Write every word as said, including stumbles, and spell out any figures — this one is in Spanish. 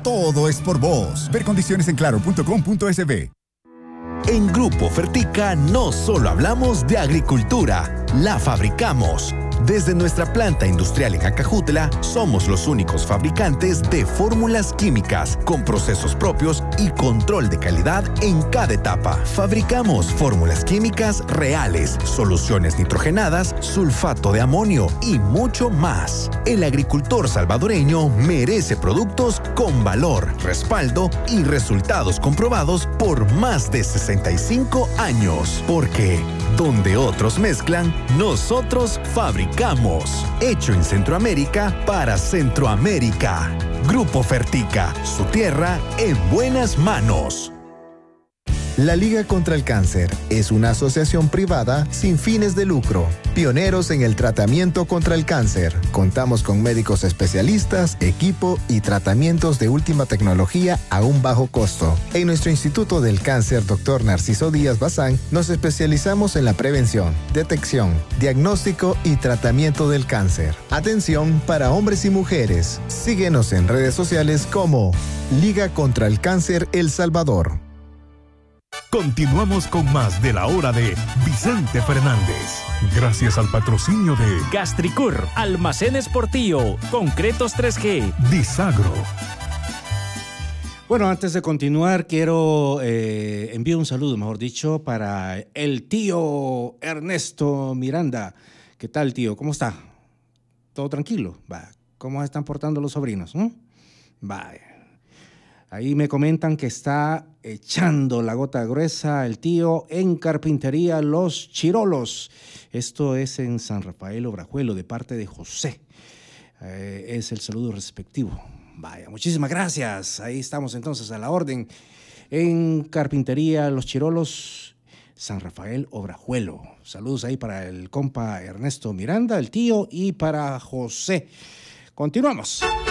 todo es por vos. Ver condiciones en claro punto com punto es be. En Grupo Fertica no solo hablamos de agricultura, la fabricamos. Desde nuestra planta industrial en Acajutla, somos los únicos fabricantes de fórmulas químicas con procesos propios y control de calidad en cada etapa. Fabricamos fórmulas químicas reales, soluciones nitrogenadas, sulfato de amonio y mucho más. El agricultor salvadoreño merece productos con valor, respaldo y resultados comprobados por más de sesenta y cinco años. Porque donde otros mezclan, nosotros fabricamos. Hecho en Centroamérica para Centroamérica. Grupo Fertica, su tierra en buenas manos. La Liga contra el Cáncer es una asociación privada sin fines de lucro, pioneros en el tratamiento contra el cáncer. Contamos con médicos especialistas, equipo y tratamientos de última tecnología a un bajo costo. En nuestro Instituto del Cáncer, doctor Narciso Díaz Bazán, nos especializamos en la prevención, detección, diagnóstico y tratamiento del cáncer. Atención para hombres y mujeres. Síguenos en redes sociales como Liga contra el Cáncer El Salvador. Continuamos con más de la hora de Vicente Fernández. Gracias al patrocinio de Gastricur, Almacenes Portillo, Concretos tres G, Disagro. Bueno, antes de continuar, quiero eh, enviar un saludo, mejor dicho, para el tío Ernesto Miranda. ¿Qué tal, tío? ¿Cómo está? ¿Todo tranquilo? Va. ¿Cómo se están portando los sobrinos? ¿Mm? Vaya. Ahí me comentan que está echando la gota gruesa el tío en Carpintería Los Chirolos. Esto es en San Rafael Obrajuelo, de parte de José. Eh, es el saludo respectivo. Vaya, muchísimas gracias. Ahí estamos entonces a la orden. En Carpintería Los Chirolos, San Rafael Obrajuelo. Saludos ahí para el compa Ernesto Miranda, el tío, y para José. Continuamos.